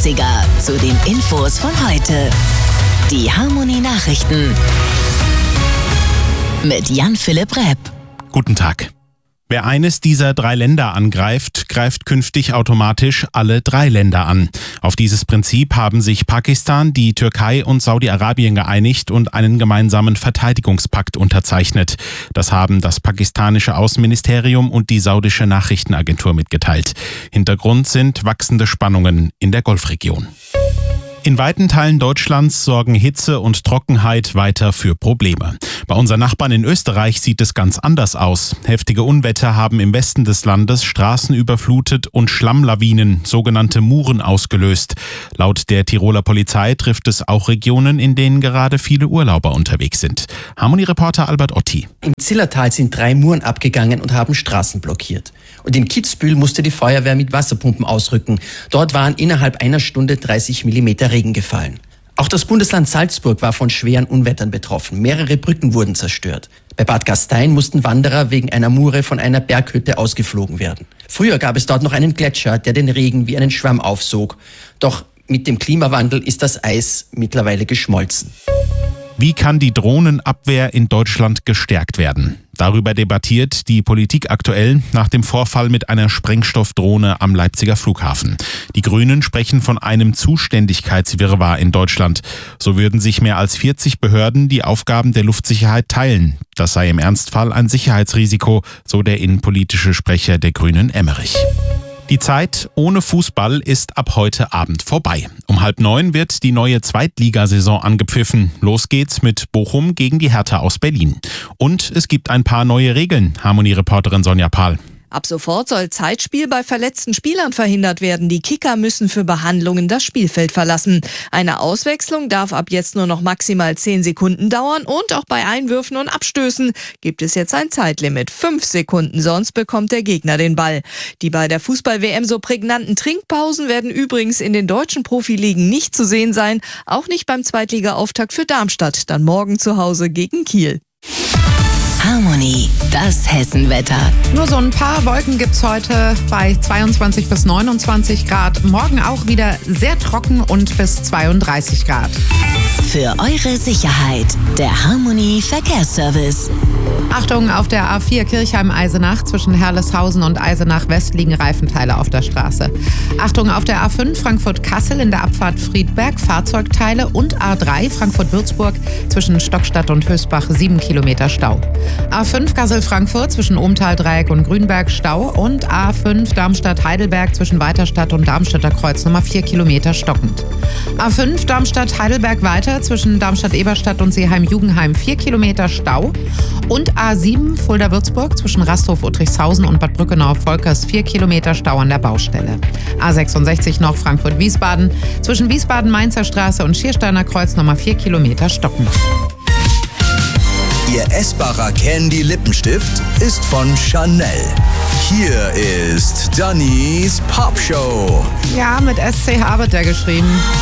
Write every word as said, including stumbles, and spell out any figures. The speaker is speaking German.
dreißiger zu den Infos von heute. Die Harmony Nachrichten mit Jan-Philipp Repp. Guten Tag. Wer eines dieser drei Länder angreift, greift künftig automatisch alle drei Länder an. Auf dieses Prinzip haben sich Pakistan, die Türkei und Saudi-Arabien geeinigt und einen gemeinsamen Verteidigungspakt unterzeichnet. Das haben das pakistanische Außenministerium und die saudische Nachrichtenagentur mitgeteilt. Hintergrund sind wachsende Spannungen in der Golfregion. In weiten Teilen Deutschlands sorgen Hitze und Trockenheit weiter für Probleme. Bei unseren Nachbarn in Österreich sieht es ganz anders aus. Heftige Unwetter haben im Westen des Landes Straßen überflutet und Schlammlawinen, sogenannte Muren, ausgelöst. Laut der Tiroler Polizei trifft es auch Regionen, in denen gerade viele Urlauber unterwegs sind. Harmony-Reporter Albert Otti. Im Zillertal sind drei Muren abgegangen und haben Straßen blockiert. Und in Kitzbühel musste die Feuerwehr mit Wasserpumpen ausrücken. Dort waren innerhalb einer Stunde dreißig Millimeter Regen gefallen. Auch das Bundesland Salzburg war von schweren Unwettern betroffen. Mehrere Brücken wurden zerstört. Bei Bad Gastein mussten Wanderer wegen einer Mure von einer Berghütte ausgeflogen werden. Früher gab es dort noch einen Gletscher, der den Regen wie einen Schwamm aufsog. Doch mit dem Klimawandel ist das Eis mittlerweile geschmolzen. Wie kann die Drohnenabwehr in Deutschland gestärkt werden? Darüber debattiert die Politik aktuell nach dem Vorfall mit einer Sprengstoffdrohne am Leipziger Flughafen. Die Grünen sprechen von einem Zuständigkeitswirrwarr in Deutschland. So würden sich mehr als vierzig Behörden die Aufgaben der Luftsicherheit teilen. Das sei im Ernstfall ein Sicherheitsrisiko, so der innenpolitische Sprecher der Grünen Emmerich. Die Zeit ohne Fußball ist ab heute Abend vorbei. Um halb neun wird die neue Zweitligasaison angepfiffen. Los geht's mit Bochum gegen die Hertha aus Berlin. Und es gibt ein paar neue Regeln, Harmony-Reporterin Sonja Pahl. Ab sofort soll Zeitspiel bei verletzten Spielern verhindert werden. Die Kicker müssen für Behandlungen das Spielfeld verlassen. Eine Auswechslung darf ab jetzt nur noch maximal zehn Sekunden dauern und auch bei Einwürfen und Abstößen gibt es jetzt ein Zeitlimit. Fünf Sekunden, sonst bekommt der Gegner den Ball. Die bei der Fußball-W M so prägnanten Trinkpausen werden übrigens in den deutschen Profiligen nicht zu sehen sein. Auch nicht beim Zweitliga-Auftakt für Darmstadt, dann morgen zu Hause gegen Kiel. Harmony, das Hessenwetter. Nur so ein paar Wolken gibt's heute bei zweiundzwanzig bis neunundzwanzig Grad. Morgen auch wieder sehr trocken und bis zweiunddreißig Grad. Für eure Sicherheit, der Harmony Verkehrsservice. Achtung, auf der A vier Kirchheim-Eisenach zwischen Herleshausen und Eisenach West liegen Reifenteile auf der Straße. Achtung, auf der A fünf Frankfurt-Kassel in der Abfahrt Friedberg Fahrzeugteile und A drei Frankfurt-Würzburg zwischen Stockstadt und Hösbach sieben Kilometer Stau. A fünf Kassel-Frankfurt zwischen Ohmtal-Dreieck und Grünberg Stau und A fünf Darmstadt-Heidelberg zwischen Weiterstadt und Darmstädter Kreuz Nummer vier Kilometer stockend. A fünf Darmstadt-Heidelberg weiter zwischen Darmstadt-Eberstadt und Seeheim-Jugenheim vier Kilometer Stau und A sieben Fulda-Würzburg zwischen Rasthof-Uttrichshausen und Bad Brückenau-Volkers vier Kilometer Stau an der Baustelle. A sechsundsechzig noch Frankfurt-Wiesbaden zwischen Wiesbaden-Mainzer Straße und Schiersteiner Kreuz Nummer vier Kilometer stockend. Ihr essbarer Candy Lippenstift ist von Chanel. Hier ist Dannys Pop Show. Ja, mit S C H wird der geschrieben.